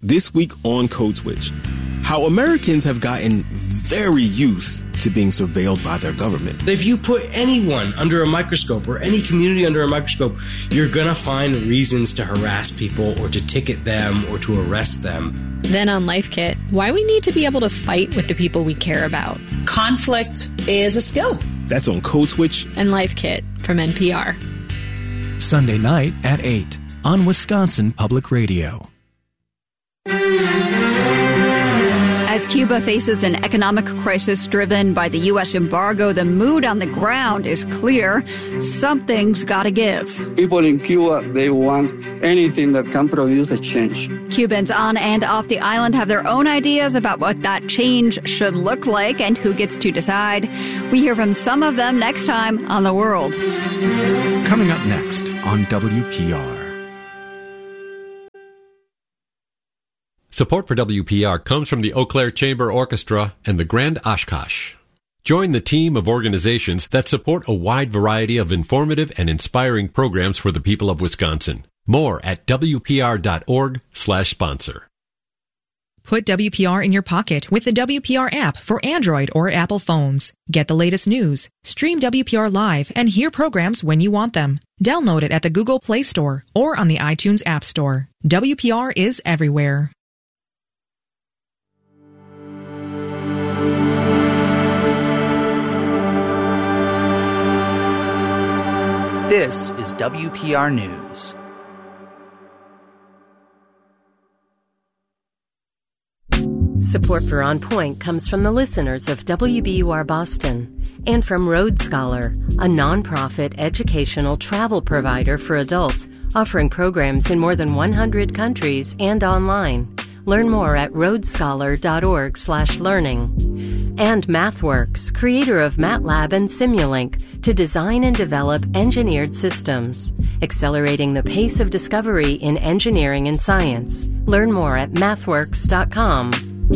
This week on Code Switch, how Americans have gotten very used to being surveilled by their government. If you put anyone under a microscope or any community under a microscope, you're going to find reasons to harass people or to ticket them or to arrest them. Then on Life Kit, why we need to be able to fight with the people we care about. Conflict is a skill. That's on Code Switch And Life Kit from NPR. Sunday night at 8 on Wisconsin Public Radio. As Cuba faces an economic crisis driven by the U.S. embargo, the mood on the ground is clear. Something's got to give. People in Cuba, they want anything that can produce a change. Cubans on and off the island have their own ideas about what that change should look like and who gets to decide. We hear from some of them next time on The World. Coming up next on WPR. Support for WPR comes from the Eau Claire Chamber Orchestra and the Grand Oshkosh. Join the team of organizations that support a wide variety of informative and inspiring programs for the people of Wisconsin. More at WPR.org/sponsor. Put WPR in your pocket with the WPR app for Android or Apple phones. Get the latest news, stream WPR live, and hear programs when you want them. Download it at the Google Play Store or on the iTunes App Store. WPR is everywhere. This is WPR News. Support for On Point comes from the listeners of WBUR Boston and from Road Scholar, a nonprofit educational travel provider for adults offering programs in more than 100 countries and online. Learn more at roadscholar.org/learning. And MathWorks, creator of MATLAB and Simulink, to design and develop engineered systems, accelerating the pace of discovery in engineering and science. Learn more at mathworks.com.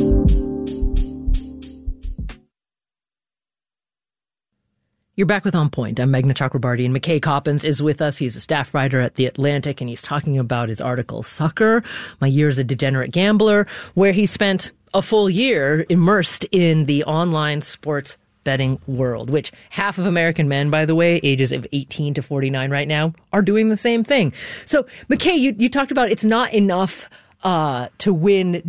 You're back with On Point. I'm Meghna Chakrabarty, and McKay Coppins is with us. He's a staff writer at The Atlantic, and he's talking about his article, Sucker, My Year as a Degenerate Gambler, where he spent a full year immersed in the online sports betting world, which half of American men, by the way, ages of 18 to 49 right now, are doing the same thing. So, McKay, you talked about it's not enough to win,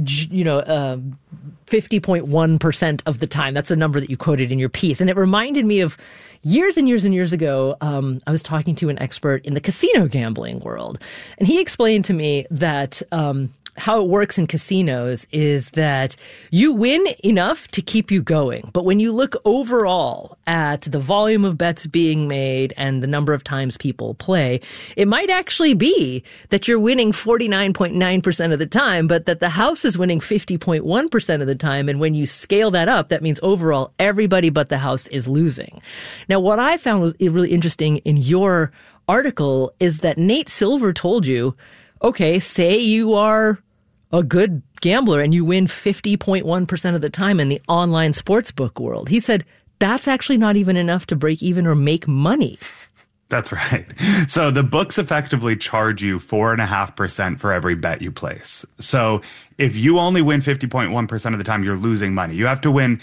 50.1% of the time. That's the number that you quoted in your piece. And it reminded me of years and years and years ago, I was talking to an expert in the casino gambling world. And he explained to me that how it works in casinos is that you win enough to keep you going. But when you look overall at the volume of bets being made and the number of times people play, it might actually be that you're winning 49.9% of the time, but that the house is winning 50.1% of the time. And when you scale that up, that means overall everybody but the house is losing. Now, what I found was really interesting in your article is that Nate Silver told you, okay, say you are a good gambler and you win 50.1% of the time in the online sportsbook world. He said that's actually not even enough to break even or make money. That's right. So the books effectively charge you 4.5% for every bet you place. So if you only win 50.1% of the time, you're losing money. You have to win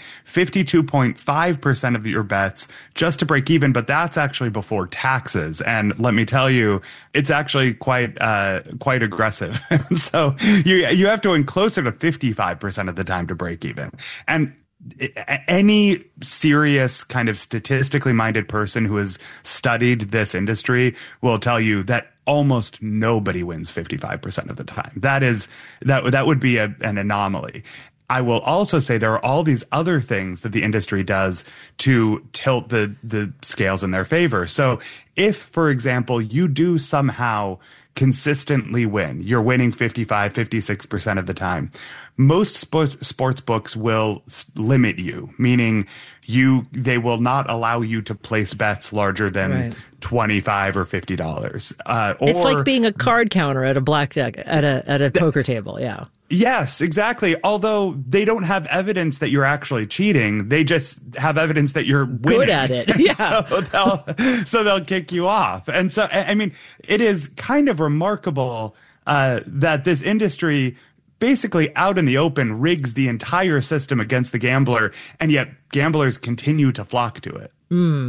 52.5% of your bets just to break even, but that's actually before taxes. And let me tell you, it's actually quite aggressive. So you have to win closer to 55% of the time to break even. And any serious kind of statistically minded person who has studied this industry will tell you that almost nobody wins 55% of the time. That would be an anomaly. I will also say there are all these other things that the industry does to tilt the scales in their favor. So if, for example, you do somehow consistently win, you're winning 55, 56% of the time, most sports books will limit you, meaning they will not allow you to place bets larger than $25 or $50. It's like being a card counter at a blackjack at a poker table. Yeah. Yes, exactly. Although they don't have evidence that you're actually cheating, they just have evidence that you're winning. Good at it. Yeah. so they'll kick you off. And so, I mean, it is kind of remarkable that this industry basically out in the open rigs the entire system against the gambler, and yet gamblers continue to flock to it.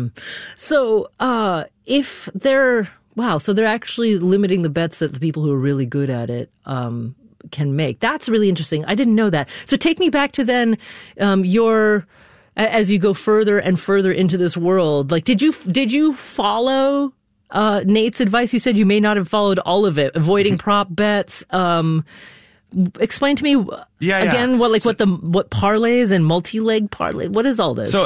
So if they're so they're actually limiting the bets that the people who are really good at it can make. That's really interesting. I didn't know that. So take me back to then as you go further and further into this world. Like, did you follow Nate's advice? You said you may not have followed all of it. Avoiding prop bets. Explain to me again what parlays and multi-leg parlay. What is all this?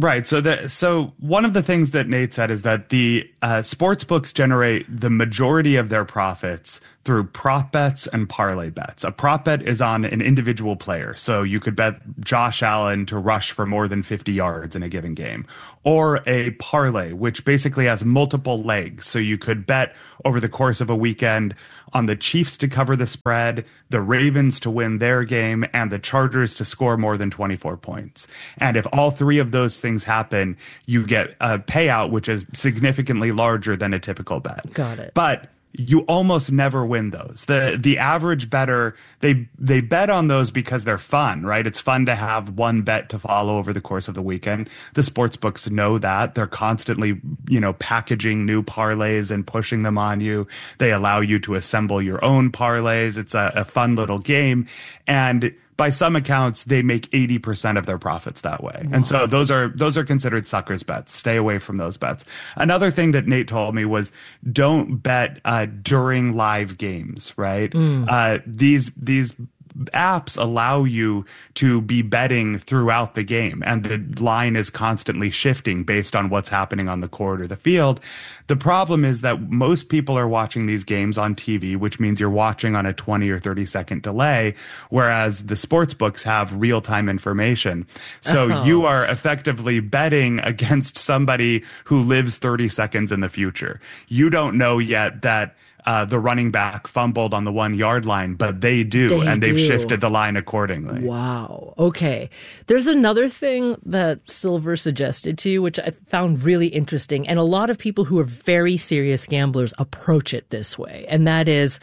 So one of the things that Nate said is that the sports books generate the majority of their profits through prop bets and parlay bets. A prop bet is on an individual player. So you could bet Josh Allen to rush for more than 50 yards in a given game. Or a parlay, which basically has multiple legs. So you could bet over the course of a weekend on the Chiefs to cover the spread, the Ravens to win their game, and the Chargers to score more than 24 points. And if all three of those things happen, you get a payout which is significantly larger than a typical bet. Got it. But you almost never win those. The average bettor, they bet on those because they're fun, right? It's fun to have one bet to follow over the course of the weekend. The sports books know that. They're constantly, packaging new parlays and pushing them on you. They allow you to assemble your own parlays. It's a fun little game. And by some accounts, they make 80% of their profits that way. And so those are considered suckers bets. Stay away from those bets. Another thing that Nate told me was don't bet during live games, right? These apps allow you to be betting throughout the game, and the line is constantly shifting based on what's happening on the court or the field. The problem is that most people are watching these games on TV, which means you're watching on a 20 or 30 second delay, whereas the sports books have real-time information. So you are effectively betting against somebody who lives 30 seconds in the future. You don't know yet that the running back fumbled on the 1 yard line, but they've shifted the line accordingly. Wow. Okay. There's another thing that Silver suggested to you, which I found really interesting. And a lot of people who are very serious gamblers approach it this way. And that is,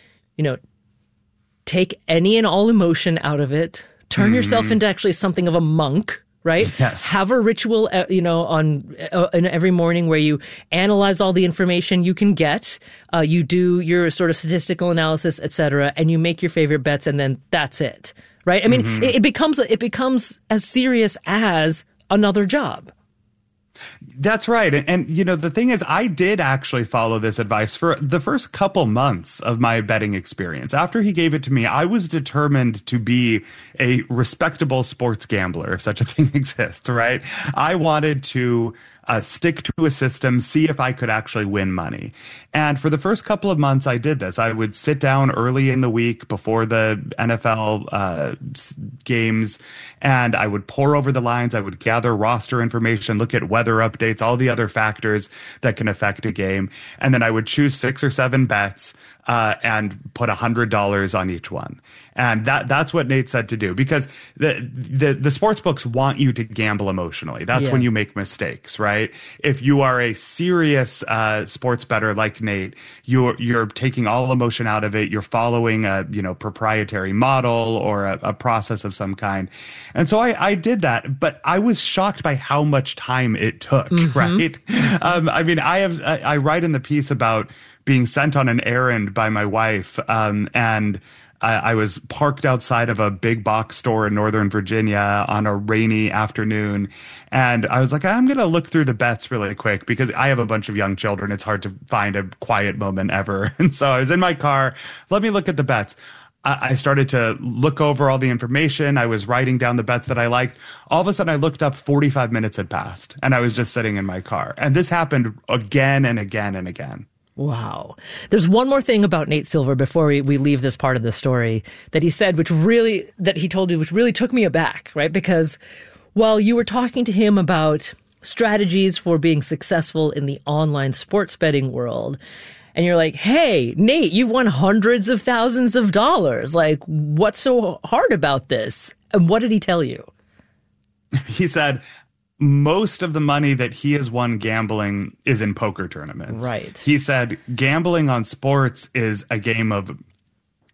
take any and all emotion out of it, turn yourself into actually something of a monk. Right? Yes. Have a ritual, on every morning where you analyze all the information you can get. You do your sort of statistical analysis, et cetera, and you make your favorite bets, and then that's it. Right? I mean, it becomes as serious as another job. That's right. And the thing is, I did actually follow this advice for the first couple months of my betting experience. After he gave it to me, I was determined to be a respectable sports gambler, if such a thing exists, right? I wanted to stick to a system, see if I could actually win money. And for the first couple of months, I did this. I would sit down early in the week before the NFL games, and I would pore over the lines. I would gather roster information, look at weather updates, all the other factors that can affect a game. And then I would choose 6 or 7 bets and put $100 on each one. And that's what Nate said to do, because the sports books want you to gamble emotionally. That's when you make mistakes, right? If you are a serious sports bettor like Nate, you're taking all emotion out of it. You're following a proprietary model or a process of some kind. And so I did that, but I was shocked by how much time it took, right? I write in the piece about being sent on an errand by my wife, and I was parked outside of a big box store in Northern Virginia on a rainy afternoon. And I was like, I'm going to look through the bets really quick because I have a bunch of young children. It's hard to find a quiet moment ever. And so I was in my car. Let me look at the bets. I started to look over all the information. I was writing down the bets that I liked. All of a sudden, I looked up, 45 minutes had passed, and I was just sitting in my car. And this happened again and again and again. Wow. There's one more thing about Nate Silver before we leave this part of the story that he said, which really took me aback, right? Because while you were talking to him about strategies for being successful in the online sports betting world, and you're like, hey, Nate, you've won hundreds of thousands of dollars. Like, what's so hard about this? And what did he tell you? He said, most of the money that he has won gambling is in poker tournaments. Right. He said gambling on sports is a game of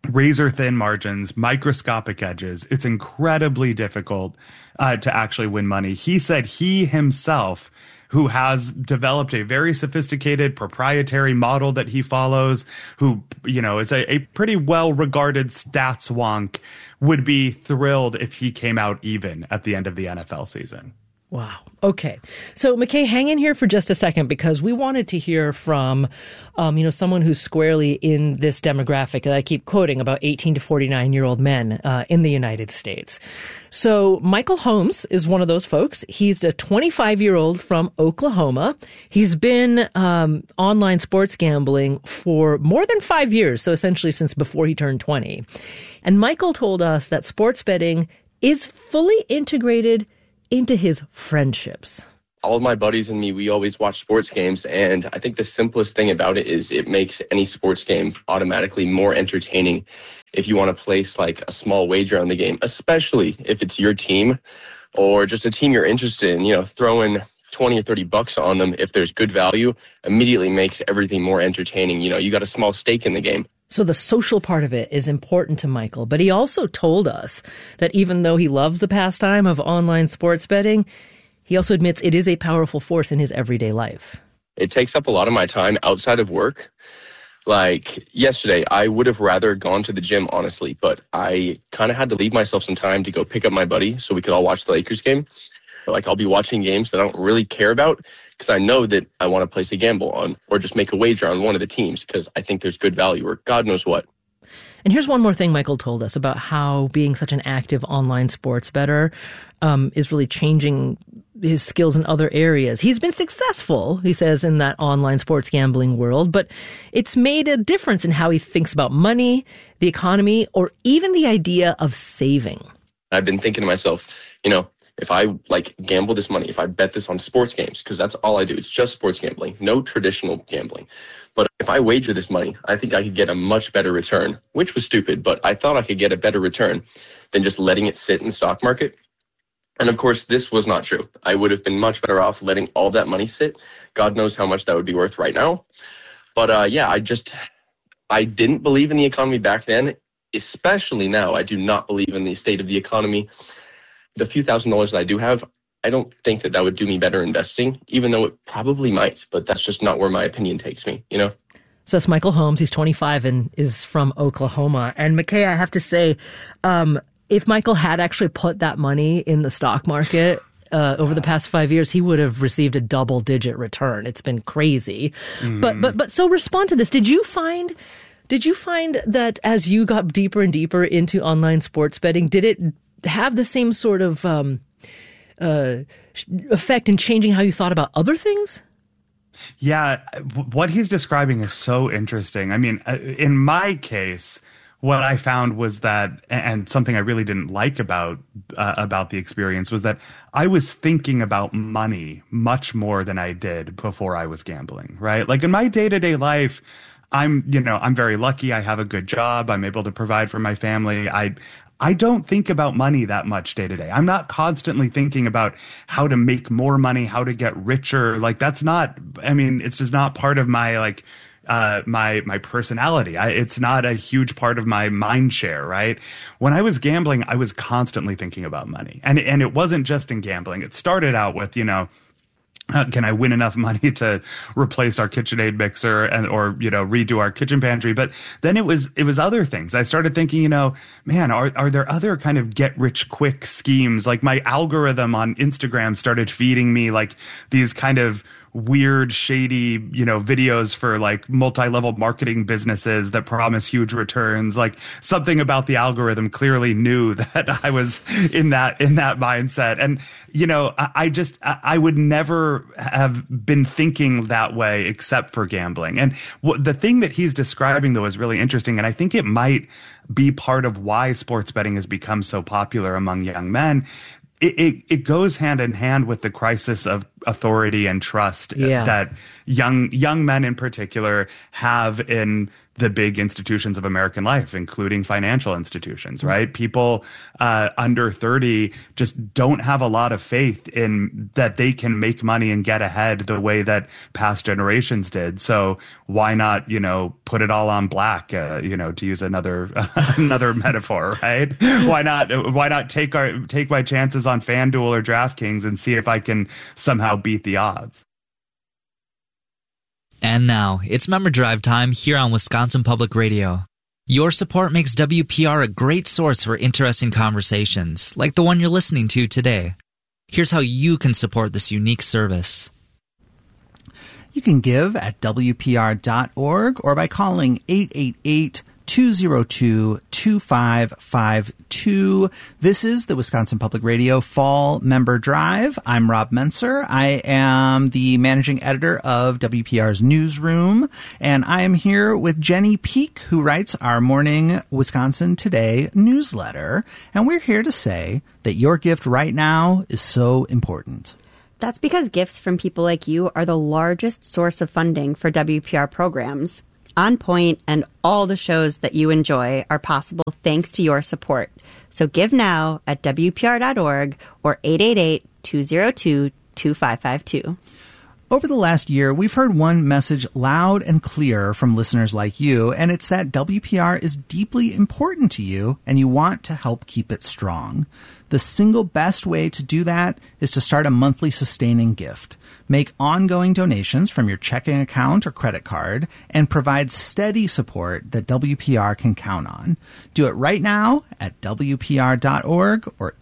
razor thin margins, microscopic edges. It's incredibly difficult to actually win money. He said he himself, who has developed a very sophisticated proprietary model that he follows, who, is a pretty well-regarded stats wonk, would be thrilled if he came out even at the end of the NFL season. Wow. Okay. So, McKay, hang in here for just a second, because we wanted to hear from, someone who's squarely in this demographic that I keep quoting, about 18 to 49-year-old men in the United States. So Michael Holmes is one of those folks. He's a 25-year-old from Oklahoma. He's been online sports gambling for more than 5 years, so essentially since before he turned 20. And Michael told us that sports betting is fully integrated into his friendships. All of my buddies and me, we always watch sports games, and I think the simplest thing about it is it makes any sports game automatically more entertaining if you want to place like a small wager on the game, especially if it's your team or just a team you're interested in. Throwing 20 or 30 bucks on them if there's good value immediately makes everything more entertaining. You got a small stake in the game. So the social part of it is important to Michael, but he also told us that even though he loves the pastime of online sports betting, he also admits it is a powerful force in his everyday life. It takes up a lot of my time outside of work. Like yesterday, I would have rather gone to the gym, honestly, but I kind of had to leave myself some time to go pick up my buddy so we could all watch the Lakers game. Like, I'll be watching games that I don't really care about because I know that I want to place a gamble on or just make a wager on one of the teams because I think there's good value or God knows what. And here's one more thing Michael told us about how being such an active online sports bettor is really changing his skills in other areas. He's been successful, he says, in that online sports gambling world, but it's made a difference in how he thinks about money, the economy, or even the idea of saving. I've been thinking to myself, if I gamble this money, if I bet this on sports games, because that's all I do, it's just sports gambling, no traditional gambling. But if I wager this money, I think I could get a much better return, which was stupid, but I thought I could get a better return than just letting it sit in the stock market. And of course, this was not true. I would have been much better off letting all that money sit. God knows how much that would be worth right now. But I didn't believe in the economy back then, especially now. I do not believe in the state of the economy. The few $1,000s that I do have, I don't think that would do me better investing, even though it probably might. But that's just not where my opinion takes me, So that's Michael Holmes. He's 25 and is from Oklahoma. And McKay, I have to say, if Michael had actually put that money in the stock market over the past 5 years, he would have received a double-digit return. It's been crazy. Mm-hmm. But so respond to this. Did you find that as you got deeper and deeper into online sports betting, did it have the same sort of effect in changing how you thought about other things? Yeah, what he's describing is so interesting. I mean, in my case, what I found was that, and something I really didn't like about the experience was that I was thinking about money much more than I did before I was gambling, right? Like in my day-to-day life, I'm very lucky. I have a good job. I'm able to provide for my family. I don't think about money that much day to day. I'm not constantly thinking about how to make more money, how to get richer. Like it's just not part of my my personality. It's not a huge part of my mind share, right? When I was gambling, I was constantly thinking about money. And it wasn't just in gambling. It started out with, can I win enough money to replace our KitchenAid mixer or redo our kitchen pantry? But then it was other things. I started thinking, man, are there other kind of get rich quick schemes? Like my algorithm on Instagram started feeding me like these kind of weird, shady, videos for like multi-level marketing businesses that promise huge returns. Like something about the algorithm clearly knew that I was in that mindset. And, I would never have been thinking that way except for gambling. And the thing that he's describing though is really interesting. And I think it might be part of why sports betting has become so popular among young men. It goes hand in hand with the crisis of authority and trust that young men in particular have in the big institutions of American life, including financial institutions, right? People under 30 just don't have a lot of faith in that they can make money and get ahead the way that past generations did. So why not, put it all on black, to use another metaphor, right? Why not take my chances on FanDuel or DraftKings and see if I can somehow beat the odds? And now, it's Member Drive time here on Wisconsin Public Radio. Your support makes WPR a great source for interesting conversations, like the one you're listening to today. Here's how you can support this unique service. You can give at WPR.org or by calling 888-202-2552. This is the Wisconsin Public Radio Fall Member Drive. I'm Rob Menser. I am the managing editor of WPR's Newsroom, and I am here with Jenny Peek, who writes our morning Wisconsin Today newsletter. And we're here to say that your gift right now is so important. That's because gifts from people like you are the largest source of funding for WPR programs. On Point and all the shows that you enjoy are possible thanks to your support. So give now at WPR.org or 888-202-2552. Over the last year, we've heard one message loud and clear from listeners like you, and it's that WPR is deeply important to you and you want to help keep it strong. The single best way to do that is to start a monthly sustaining gift. Make ongoing donations from your checking account or credit card and provide steady support that WPR can count on. Do it right now at WPR.org or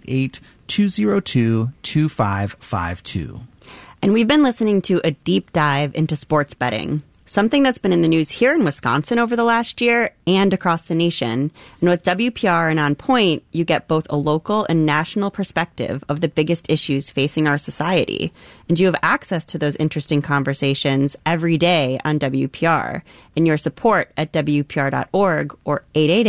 888-202-2552. And we've been listening to a deep dive into sports betting, something that's been in the news here in Wisconsin over the last year and across the nation. And with WPR and On Point, you get both a local and national perspective of the biggest issues facing our society. And you have access to those interesting conversations every day on WPR. And your support at WPR.org or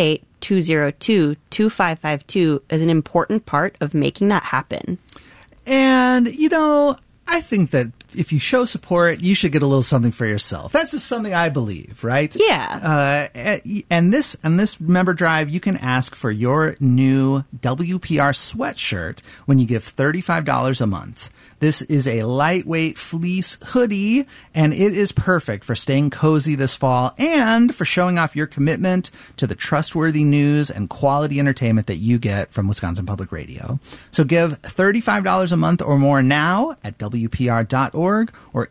888-202-2552 is an important part of making that happen. And, I think that if you show support, you should get a little something for yourself. That's just something I believe, right? Yeah. And this member drive, you can ask for your new WPR sweatshirt when you give $35 a month. This is a lightweight fleece hoodie, and it is perfect for staying cozy this fall and for showing off your commitment to the trustworthy news and quality entertainment that you get from Wisconsin Public Radio. So give $35 a month or more now at WPR.org or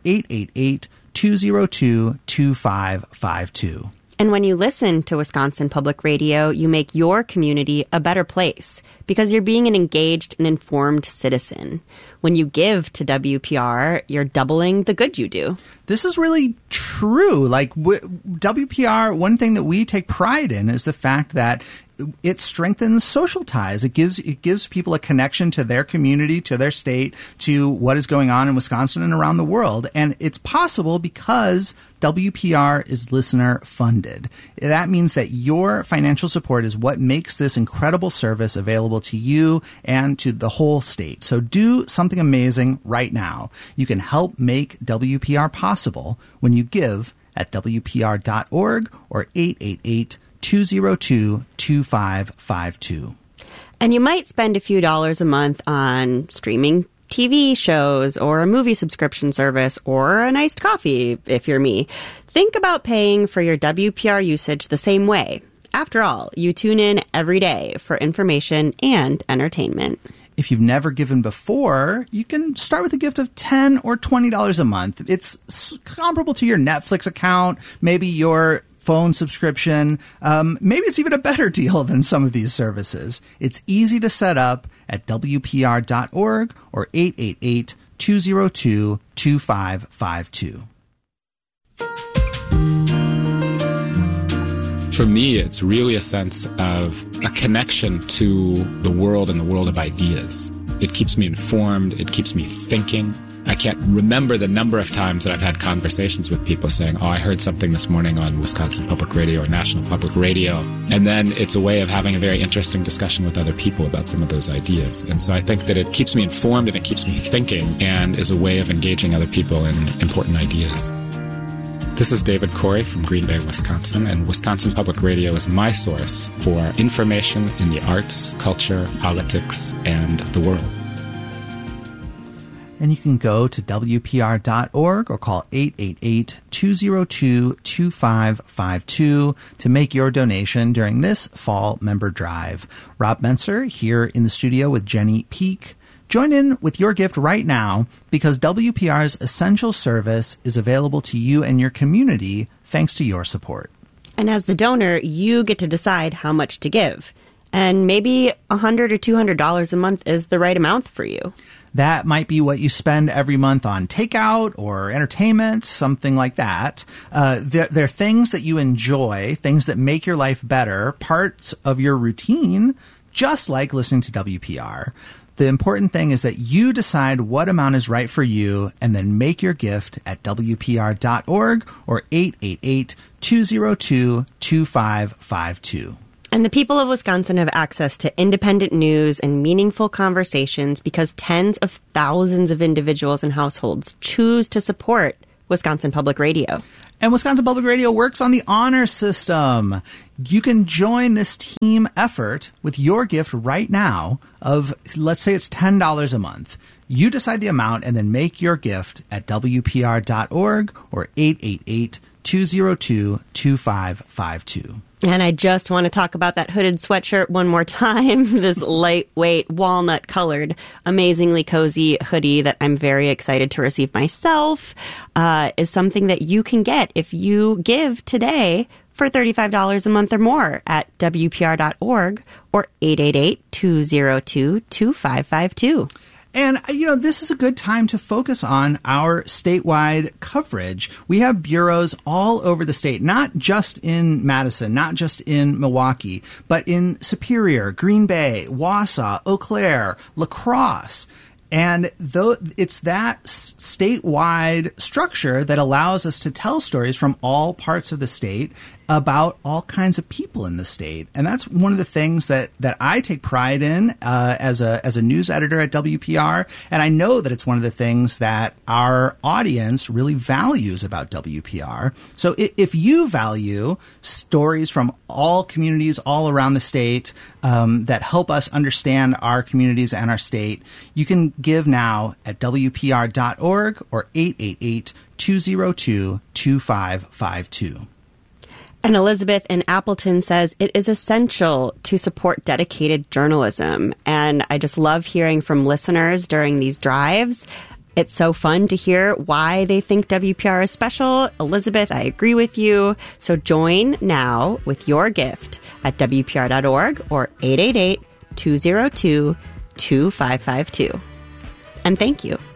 888-202-2552. And when you listen to Wisconsin Public Radio, you make your community a better place because you're being an engaged and informed citizen. When you give to WPR, you're doubling the good you do. This is really true. Like WPR, one thing that we take pride in is the fact that it strengthens social ties. It gives people a connection to their community, to their state, to what is going on in Wisconsin and around the world. And it's possible because WPR is listener funded. That means that your financial support is what makes this incredible service available to you and to the whole state. So do something amazing right now. You can help make WPR possible when you give at WPR.org or 888-202-2552. And you might spend a few dollars a month on streaming TV shows or a movie subscription service or an iced coffee, if you're me. Think about paying for your WPR usage the same way. After all, you tune in every day for information and entertainment. If you've never given before, you can start with a gift of $10 or $20 a month. It's comparable to your Netflix account, maybe your phone subscription. Maybe it's even a better deal than some of these services. It's easy to set up at WPR.org or 888-202-2552. For me, it's really a sense of a connection to the world and the world of ideas. It keeps me informed. It keeps me thinking. I can't remember the number of times that I've had conversations with people saying, oh, I heard something this morning on Wisconsin Public Radio or National Public Radio. And then it's a way of having a very interesting discussion with other people about some of those ideas. And so I think that it keeps me informed and it keeps me thinking and is a way of engaging other people in important ideas. This is David Corey from Green Bay, Wisconsin, and Wisconsin Public Radio is my source for information in the arts, culture, politics, and the world. And you can go to WPR.org or call 888-202-2552 to make your donation during this fall member drive. Rob Menser here in the studio with Jenny Peak. Join in with your gift right now because WPR's essential service is available to you and your community thanks to your support. And as the donor, you get to decide how much to give. And maybe $100 or $200 a month is the right amount for you. That might be what you spend every month on takeout or entertainment, something like that. They're things that you enjoy, things that make your life better, parts of your routine, just like listening to WPR. The important thing is that you decide what amount is right for you and then make your gift at WPR.org or 888-202-2552. And the people of Wisconsin have access to independent news and meaningful conversations because tens of thousands of individuals and households choose to support Wisconsin Public Radio. And Wisconsin Public Radio works on the honor system. You can join this team effort with your gift right now of, let's say it's $10 a month. You decide the amount and then make your gift at WPR.org or 888-202-2552. And I just want to talk about that hooded sweatshirt one more time. This lightweight, walnut-colored, amazingly cozy hoodie that I'm very excited to receive myself is something that you can get if you give today for $35 a month or more at WPR.org or 888-202-2552. And, this is a good time to focus on our statewide coverage. We have bureaus all over the state, not just in Madison, not just in Milwaukee, but in Superior, Green Bay, Wausau, Eau Claire, La Crosse. And though it's that statewide structure that allows us to tell stories from all parts of the state about all kinds of people in the state. And that's one of the things that I take pride in as a news editor at WPR. And I know that it's one of the things that our audience really values about WPR. So if you value stories from all communities all around the state that help us understand our communities and our state, you can give now at WPR.org or 888-202-2552. And Elizabeth in Appleton says it is essential to support dedicated journalism. And I just love hearing from listeners during these drives. It's so fun to hear why they think WPR is special. Elizabeth, I agree with you. So join now with your gift at WPR.org or 888-202-2552. And thank you.